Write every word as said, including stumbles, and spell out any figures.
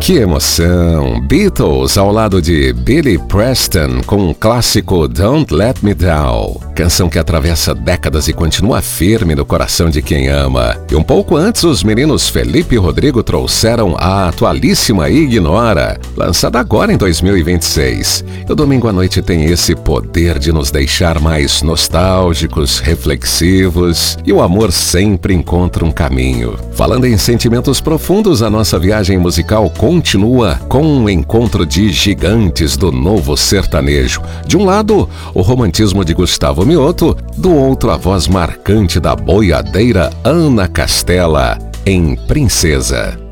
Que emoção! Beatles ao lado de Billy Preston com o clássico Don't Let Me Down. Canção que atravessa décadas e continua firme no coração de quem ama. E um pouco antes, os meninos Felipe e Rodrigo trouxeram a atualíssima Ignora, lançada agora em dois mil e vinte e seis. E o domingo à noite tem esse poder de nos deixar mais nostálgicos, reflexivos, e o amor sempre encontra um caminho. Falando em sentimentos profundos, a nossa viagem musical continua com um encontro de gigantes do novo sertanejo. De um lado, o romantismo de Gustavo Mioto, do outro, a voz marcante da boiadeira Ana Castela, em Princesa.